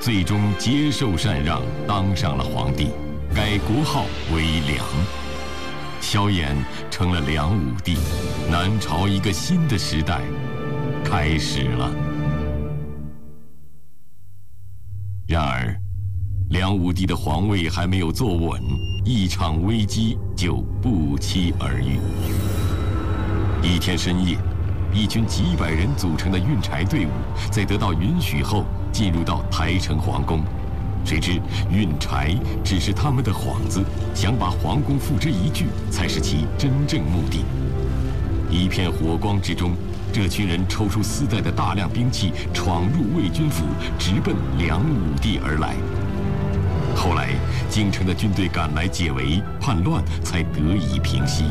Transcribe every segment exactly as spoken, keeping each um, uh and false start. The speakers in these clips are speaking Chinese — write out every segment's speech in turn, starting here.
最终接受禅让，当上了皇帝，改国号为梁。萧衍成了梁武帝，南朝一个新的时代开始了。然而，梁武帝的皇位还没有坐稳，一场危机就不期而遇。一天深夜，一群几百人组成的运柴队伍，在得到允许后，进入到台城皇宫。谁知运柴只是他们的幌子，想把皇宫付之一炬才是其真正目的。一片火光之中，这群人抽出私带的大量兵器，闯入魏军府，直奔梁武帝而来。后来，京城的军队赶来解围，叛乱才得以平息。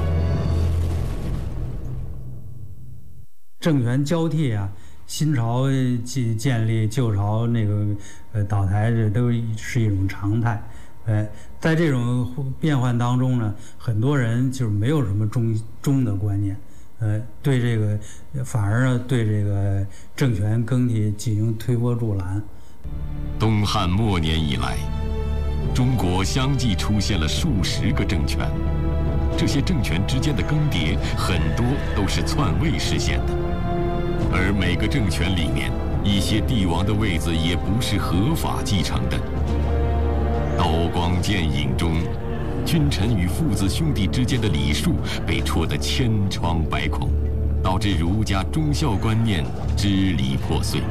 政权交替啊，新朝建建立，旧朝那个呃倒台，这都是一种常态。呃，在这种变换当中呢，很多人就是没有什么忠忠的观念，呃，对这个反而呢对这个政权更替进行推波助澜。 东汉末年以来，中国相继出现了数十个政权，这些政权之间的更迭很多都是篡位实现的。而每个政权里面，一些帝王的位子也不是合法继承的。刀光剑影中，君臣与父子兄弟之间的礼数被戳得千疮百孔，导致儒家忠孝观念支离破碎。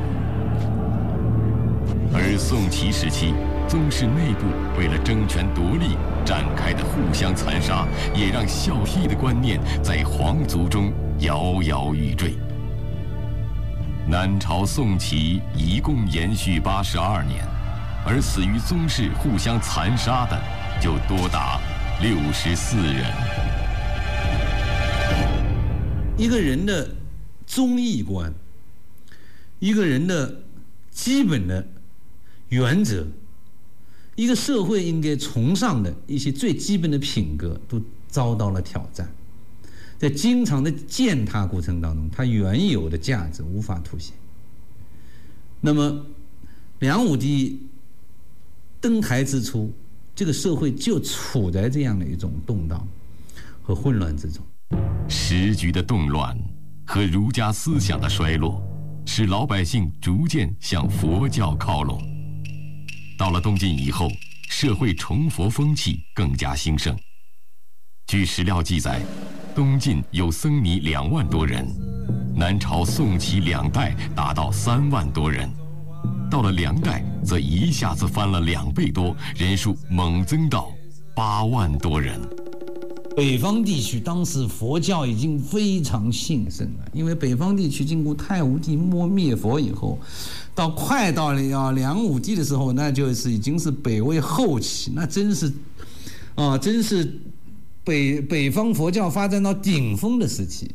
而宋齐时期，宗室内部为了争权夺利展开的互相残杀，也让孝悌的观念在皇族中摇摇欲坠。南朝宋齐一共延续八十二年，而死于宗室互相残杀的就多达六十四人。 一个人的忠义观，一个人的基本的原则，一个社会应该崇尚的一些最基本的品格，都遭到了挑战。在经常的践踏过程当中，它原有的价值无法凸显。那么，梁武帝登台之初，这个社会就处在这样的一种动荡和混乱之中。 时局的动乱和儒家思想的衰落，使老百姓逐渐向佛教靠拢。到了东晋以后，社会崇佛风气更加兴盛。据史料记载，东晋有僧尼两万多人，南朝宋齐两代达到三万多人，到了梁代则一下子翻了两倍多，人数猛增到八万多人。 北方地区当时佛教已经非常兴盛了，因为北方地区经过太武帝灭灭佛以后，到快到了要梁武帝的时候，那就是已经是北魏后期，那真是啊，真是北北方佛教发展到顶峰的时期。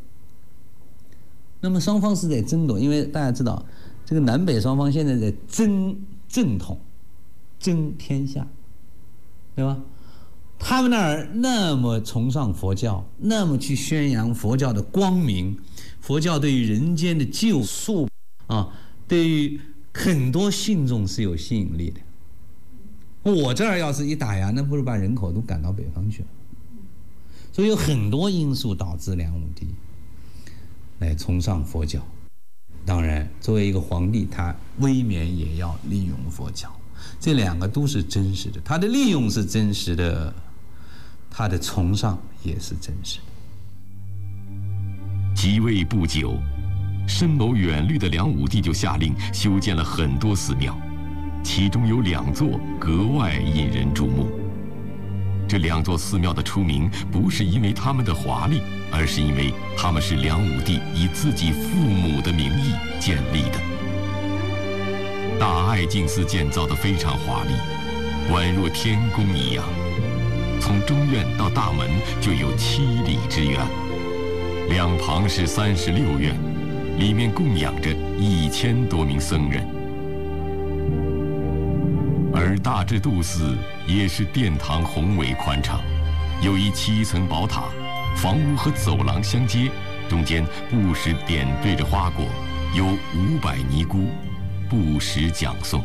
那么双方是在争夺，因为大家知道，这个南北双方现在在争正统，争天下，对吧？他们那儿那么崇尚佛教，那么去宣扬佛教的光明，佛教对于人间的救赎啊，对于很多信众是有吸引力的。我这儿要是一打压，那不如把人口都赶到北方去了。所以有很多因素导致梁武帝来崇尚佛教。当然，作为一个皇帝，他未免也要利用佛教。这两个都是真实的，他的利用是真实的，他的崇尚也是真实的。 即位不久，深谋远虑的梁武帝就下令修建了很多寺庙，其中有两座格外引人注目。这两座寺庙的出名不是因为他们的华丽，而是因为他们是梁武帝以自己父母的名义建立的。大爱净寺建造得非常华丽，宛若天宫一样。从中院到大门就有七里之远，两旁是三十六院，里面供养着一千多名僧人。而大智度寺也是殿堂宏伟宽敞，有一七层宝塔，房屋和走廊相接，中间不时点缀着花果，有五百尼姑不时讲诵。